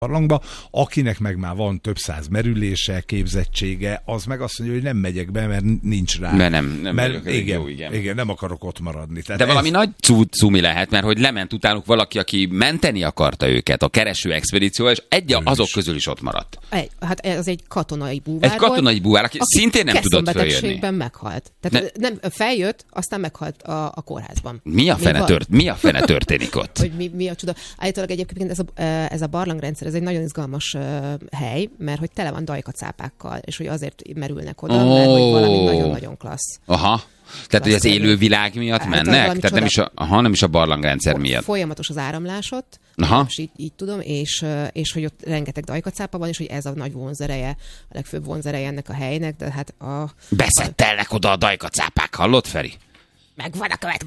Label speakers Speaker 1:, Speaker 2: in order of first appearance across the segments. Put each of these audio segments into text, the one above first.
Speaker 1: barlangba, akinek meg már van több száz merülése, képzettsége, az meg azt mondja, hogy nem megyek be, mert nincs rá.
Speaker 2: Mert
Speaker 1: igen, nem akarok ott maradni. Tehát
Speaker 2: de valami nagy cumi lehet, mert hogy lement utánuk valaki, aki menteni akarta őket a kereső expedícióval, és azok közül is ott maradt.
Speaker 3: Hát ez egy katonai búvár.
Speaker 2: Egy katonai búvár, aki szintén nem tudott följönni.
Speaker 3: Meghalt. Tehát nem feljött, aztán meghalt a kórházban.
Speaker 2: Mi a fene történik ott?
Speaker 3: Hogy mi a csoda. Állítólag egyébként ez a barlangrendszer, ez egy nagyon izgalmas hely, mert hogy tele van dajkacápákkal, és hogy azért merülnek oda, mert hogy valami nagyon-nagyon klassz.
Speaker 2: Hogy az élő világ miatt mennek? Tehát nem is a barlangrendszer miatt.
Speaker 3: Folyamatos az áramlásot, és így tudom, és hogy ott rengeteg dajkacápa van, és hogy ez a nagy vonzereje, a legfőbb vonzereje ennek a helynek, de hát
Speaker 2: beszettelnek oda a dajkacápák, hallott, Feri?
Speaker 3: Megvan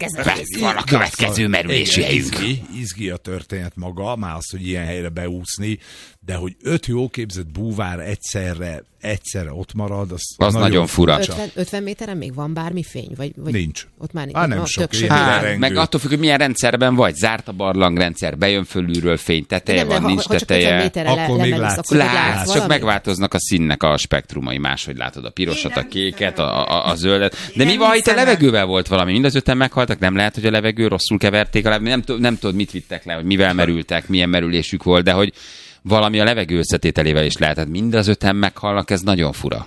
Speaker 3: a
Speaker 2: következő merülési helyünk.
Speaker 1: Izgi a történet maga, már az, hogy ilyen helyre beúszni, de hogy 5 jó képzett búvár egyszerre ott marad,
Speaker 2: az nagyon fura.
Speaker 3: 50 méteren még van bármi fény? Vagy
Speaker 1: nincs.
Speaker 3: Ott már
Speaker 1: nem sok.
Speaker 2: Meg attól függ, hogy milyen rendszerben vagy. Zárt a barlangrendszer, bejön fölülről fény, teteje van, nincs teteje.
Speaker 1: Akkor még
Speaker 2: látsz, csak megváltoznak a színnek a spektrumai. Máshogy látod a pirosat, a kéket, a zöldet. De mi van, ha itt a levegővel volt valami? Mind az 5-en meghaltak? Nem lehet, hogy a levegő rosszul keverték a levegőt? Nem tudod, mit vittek le, hogy mivel merültek, milyen merülésük volt, de hogy valami a levegő összetételével is lehet. Hát mind az 5-en meghalnak, ez nagyon fura.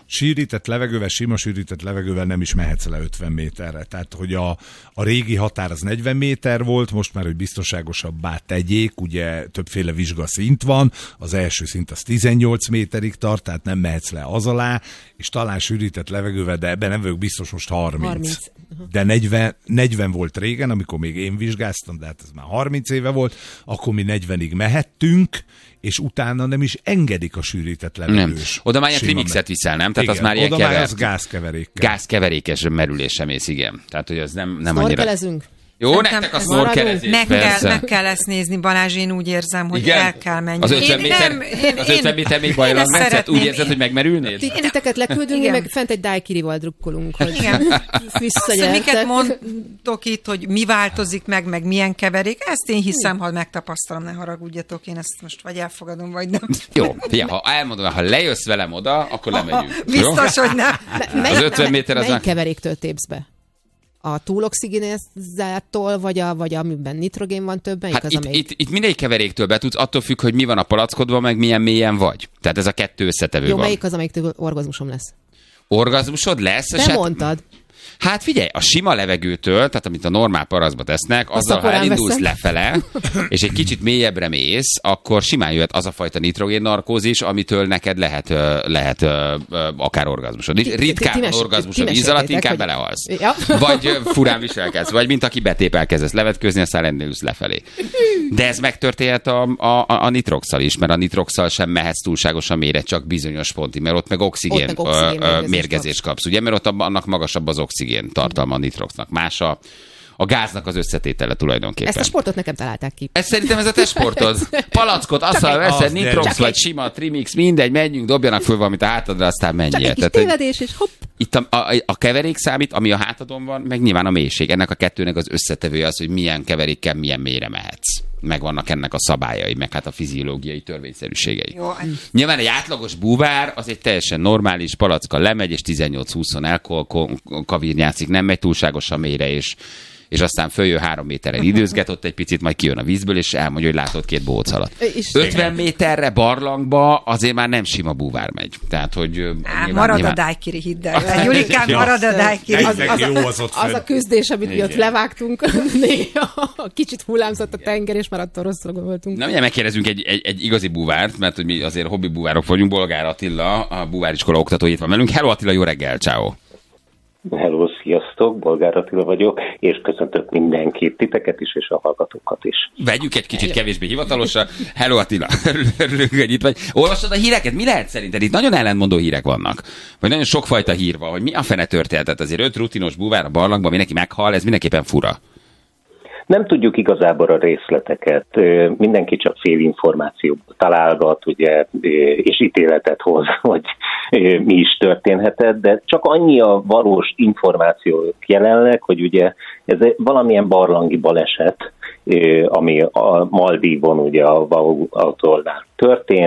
Speaker 1: Sima sűrített levegővel nem is mehetsz le 50 méterre. Tehát, hogy a régi határ az 40 méter volt, most már, hogy biztonságosabbá tegyék, ugye többféle vizsgaszint van, az első szint az 18 méterig tart, tehát nem mehetsz le az alá, és talán sűrített levegővel, de ebben nem vagyok biztos, most 30. De 40 volt régen, amikor még én vizsgáztam, de hát ez már 30 éve volt, akkor mi 40-ig mehettünk, és utána nem is engedik a sűrített levegős.
Speaker 2: Nem. Oda már ilyen trimixet viszel, nem? Tehát igen, az már ilyen
Speaker 1: oda már az gázkeverékkel.
Speaker 2: Gázkeverékes merülésre mész, igen. Tehát, hogy az nem annyira...
Speaker 3: Snorkelezünk.
Speaker 2: Jó, nektek a snorkelezés,
Speaker 4: meg kell ezt nézni, Balázs, én úgy érzem, hogy igen? El kell menni.
Speaker 2: Az 50 méter még bajlan metszett, úgy érzed, hogy megmerülnéd?
Speaker 3: Titeket leküldünk, mi meg fent egy daiquirival drukkolunk, hogy visszagyertek.
Speaker 4: Miket mondtok itt, hogy mi változik meg milyen keverék, ezt én hiszem, ha megtapasztalom, ne haragudjatok, én ezt most vagy elfogadom, vagy nem.
Speaker 2: Jó, ha elmondom, ha lejössz velem oda, akkor lemegyünk.
Speaker 4: Biztos, hogy nem.
Speaker 2: Az 50 méter az...
Speaker 3: Melyik keveréktől tépsz be? A túloxigénizáttól, vagy amiben nitrogén van többen?
Speaker 2: Hát itt mindegyik keveréktől be tudsz, attól függ, hogy mi van a palackodban, meg milyen mélyen vagy. Tehát ez a kettő összetevő van.
Speaker 3: Melyik az, amelyiktől orgazmusom lesz?
Speaker 2: Orgazmusod lesz?
Speaker 3: Te mondtad.
Speaker 2: Hát figyelj, a sima levegőtől, tehát amit a normál parasztba tesznek, azzal ha elindulsz lefele, és egy kicsit mélyebbre mész, akkor simán jöhet az a fajta nitrogén narkózis, amitől neked lehet akár orgazmusod. Ritkán orgazmus a víz alatt, inkább belehalsz. Ja. Vagy furán viselkedsz, vagy mint aki betépelkezdesz levetkőzni, aztán elindulsz lefelé. De ez megtörténhet a nitroxal is, mert a nitroxal sem mehetsz túlságosan mélyre, csak bizonyos pontig, mert ott meg oxigén mérgezést kapsz, ugye, mert ott annak magasabb az oxigén tartalma a nitroxnak. Más a gáznak az összetétele tulajdonképpen.
Speaker 3: Ezt a sportot nekem találták ki.
Speaker 2: Szerintem ez a te sportod. Palackot, azzal veszed, nitrox vagy sima, trimix, mindegy, menjünk, dobjanak föl valamit a hátadra, aztán menj.
Speaker 3: Csak egy kis tévedés, és hopp.
Speaker 2: Itt a keverék számít, ami a hátadon van, meg nyilván a mélység. Ennek a kettőnek az összetevője az, hogy milyen keverékkel milyen mélyre mehetsz. Megvannak ennek a szabályai, meg hát a fiziológiai törvényszerűségei.
Speaker 4: Jó.
Speaker 2: Nyilván egy átlagos búvár, az egy teljesen normális palackkal lemegy, és 18-20 elkavírnyázik, nem megy túlságosan mélyre, és aztán följön 3 méteren időzget ott egy picit, majd kijön a vízből, és elmondja, hogy látod 2 bócalat. 50 méterre barlangba azért már nem sima búvár megy. Tehát, hogy...
Speaker 4: Marad a daiquiri, hidd el. Gyulikám, marad a daiquiri.
Speaker 3: Az a küzdés, amit mi ott levágtunk, néha kicsit hullámzott a tenger, és már attól rosszul voltunk.
Speaker 2: Na, ugye megkérdezünk egy igazi búvárt, mert hogy mi azért hobbi búvárok vagyunk. Bolgár Attila, a búváriskola oktatója itt van velünk. Hello Attila, jó reggel, ciao.
Speaker 5: Hello, sziasztok, Bolgár Attila vagyok, és köszöntök mindenkit, titeket is, és a hallgatókat is.
Speaker 2: Vegyük egy kicsit kevésbé hivatalosra. Hello Attila, örülök, hogy itt vagy. Olvastad a híreket? Mi lehet szerinted? Itt nagyon ellentmondó hírek vannak. Vagy nagyon sokfajta hír van, hogy mi a fene történet. Azért 5 rutinos búvár a barlangban, mindenki meghal, ez mindenképpen fura.
Speaker 5: Nem tudjuk igazából a részleteket, mindenki csak félinformációból találgat, ugye, és ítéletet hoz, hogy mi is történhetett, de csak annyi a valós információk jelenleg, hogy ugye ez valamilyen barlangi baleset, ami a Maldívon ugye a Wow atollnál történt.